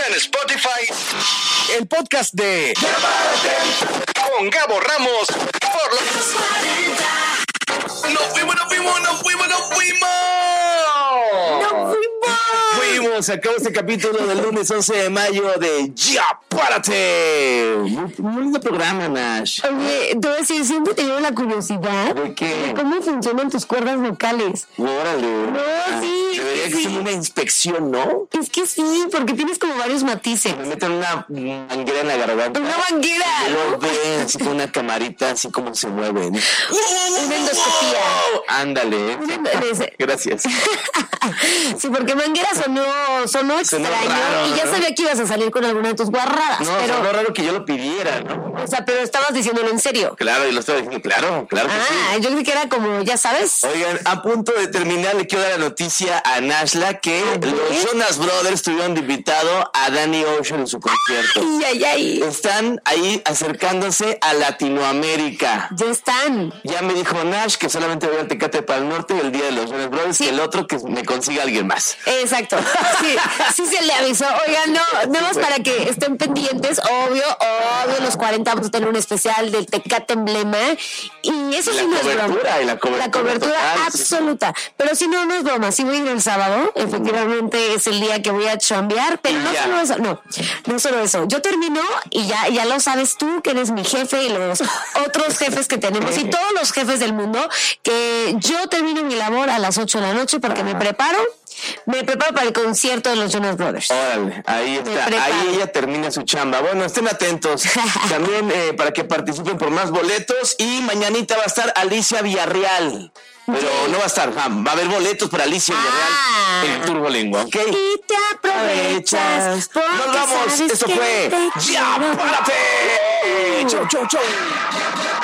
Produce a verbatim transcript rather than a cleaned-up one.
en Spotify el podcast de con Gabo Ramos por los cuarenta. ¡Nos fuimos, nos fuimos, nos fuimos, nos fuimos! ¡Nos fuimos! Fuimos, acabó este capítulo del lunes once de mayo de Ya Párate. Muy, muy lindo programa, Nash. Oye, te voy a decir, siempre he tenido la curiosidad ¿De qué? de cómo funcionan tus cuerdas vocales. Órale. No, sí, Debería sí, que sí. ser una inspección, ¿no? Es que sí, porque tienes como varios matices. Me meten una manguera en la garganta. Una manguera, Y luego ¿no? ven así con una camarita, así como se mueven. Una endoscopía. Ándale. ¿eh? Una endo- Gracias. Sí, porque manguera sonó, sonó extraño raro, y ya ¿no? sabía que ibas a salir con alguna de tus guarradas, No, pero, sonó raro que yo lo pidiera, ¿no? o sea, pero estabas diciéndolo en serio. Claro, y lo estaba diciendo, claro, claro que sí. Ah, yo creí que era como, ya sabes. Oigan, a punto de terminar, le quiero dar la noticia a Nashla que A ver. los Jonas Brothers tuvieron de invitado a Danny Ocean en su concierto. Ay, ay, ay. Están ahí acercándose a Latinoamérica. Ya están. Ya me dijo Nash que solamente voy al Tecate para el Norte el día de los Jonas Brothers, Sí. que el otro que me consiga alguien más. Exacto. Sí, sí se le avisó. Oigan, no, nada más para que estén pendientes. Obvio, obvio, los cuarenta vamos a tener un especial del Tecate Emblema. Y eso Y la sí no es broma. cobertura, y la cobertura cobertura total, absoluta. Pero si no, no es broma. Si voy a ir el sábado, efectivamente es el día que voy a chambear. Pero Y no ya. solo eso, no, no solo eso. Yo termino y ya, ya lo sabes tú, que eres mi jefe y los otros jefes que tenemos y todos los jefes del mundo, que yo termino mi labor a las ocho de la noche porque me preparo. Me preparo para el concierto de los Jonas Brothers. Órale, ahí está, preparo. ahí ella termina su chamba. Bueno, estén atentos también eh, para que participen por más boletos y mañanita va a estar Alicia Villarreal. Pero Sí. no va a estar, va, va a haber boletos para Alicia Ah. Villarreal en Turbolengua, ¿ok? Y te aprovechas. porque Nos vamos, sabes esto que fue te Ya quiero. Párate. Chau, chau, chau.